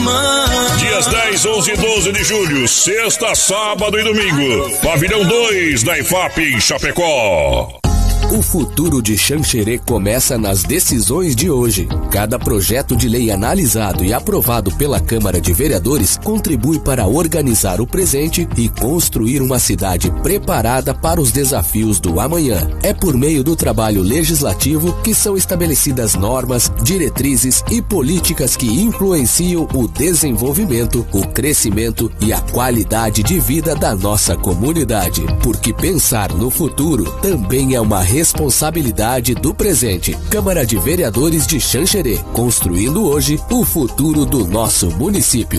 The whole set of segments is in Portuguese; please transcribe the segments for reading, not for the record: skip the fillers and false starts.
Dias 10, 11 e 12 de julho, sexta, sábado e domingo. Pavilhão 2 da IFAP em Chapecó. O futuro de Xanxerê começa nas decisões de hoje. Cada projeto de lei analisado e aprovado pela Câmara de Vereadores contribui para organizar o presente e construir uma cidade preparada para os desafios do amanhã. É por meio do trabalho legislativo que são estabelecidas normas, diretrizes e políticas que influenciam o desenvolvimento, o crescimento e a qualidade de vida da nossa comunidade. Porque pensar no futuro também é uma responsabilidade do presente. Câmara de Vereadores de Xanxerê, construindo hoje o futuro do nosso município.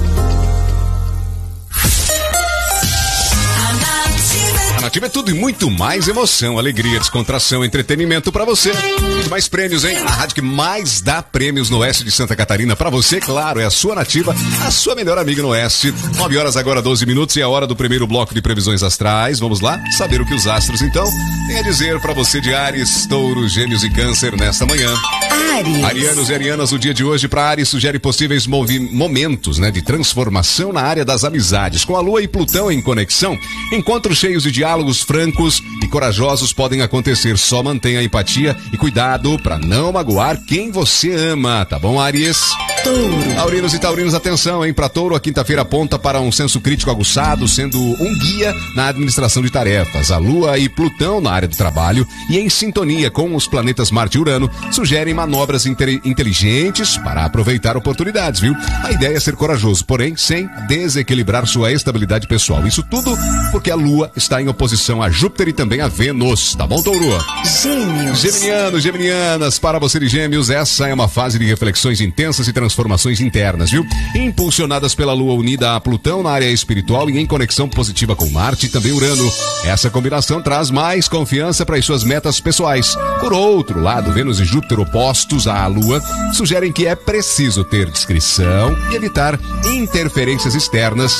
Nativa é tudo e muito mais emoção, alegria, descontração, entretenimento pra você. Muito mais prêmios, hein? A rádio que mais dá prêmios no oeste de Santa Catarina pra você, claro, é a sua Nativa, a sua melhor amiga no oeste. 9 horas agora, 12 minutos e é a hora do primeiro bloco de previsões astrais. Vamos lá saber o que os astros, então, têm a dizer pra você de Áries, Touro, Gêmeos e Câncer nesta manhã. Áries. Arianos e arianas, o dia de hoje para Áries sugere possíveis momentos, de transformação na área das amizades. Com a Lua e Plutão em conexão, encontros cheios de diálogos francos e corajosos podem acontecer. Só mantenha a empatia e cuidado para não magoar quem você ama, tá bom, Áries? Touro. Taurinos e taurinos, atenção, hein? Para Touro, a quinta-feira aponta para um senso crítico aguçado, sendo um guia na administração de tarefas. A Lua e Plutão na área do trabalho e em sintonia com os planetas Marte e Urano sugerem manobras inteligentes para aproveitar oportunidades, viu? A ideia é ser corajoso, porém sem desequilibrar sua estabilidade pessoal. Isso tudo porque a Lua está em oposição a Júpiter e também a Vênus, tá bom, Touro? Gêmeos. Geminianos, geminianas, para você de Gêmeos, essa é uma fase de reflexões intensas e transformações internas, viu? Impulsionadas pela Lua unida a Plutão na área espiritual e em conexão positiva com Marte e também Urano. Essa combinação traz mais confiança para as suas metas pessoais. Por outro lado, Vênus e Júpiter opostos à Lua sugerem que é preciso ter discrição e evitar interferências externas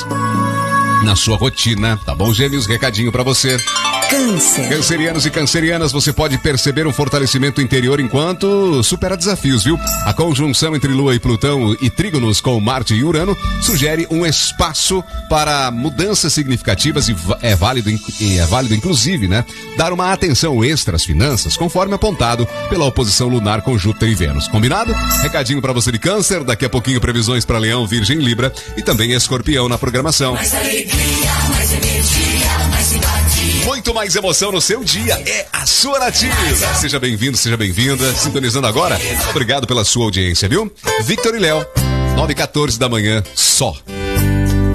na sua rotina, tá bom, Gêmeos? Recadinho pra você. Câncer. Cancerianos e cancerianas, você pode perceber um fortalecimento interior enquanto supera desafios, viu? A conjunção entre Lua e Plutão e trígonos com Marte e Urano sugere um espaço para mudanças significativas e é válido inclusive, dar uma atenção extra às finanças, conforme apontado pela oposição lunar com Júpiter e Vênus. Combinado? Recadinho pra você de Câncer, daqui a pouquinho previsões para Leão, Virgem, Libra e também Escorpião na programação. Mais alegria, mais energia, mais simpatia. Muito mais emoção no seu dia, é a sua Nativa. Seja bem-vindo, seja bem-vinda. Sintonizando agora, obrigado pela sua audiência, viu? Victor e Léo, 9h14 da manhã, só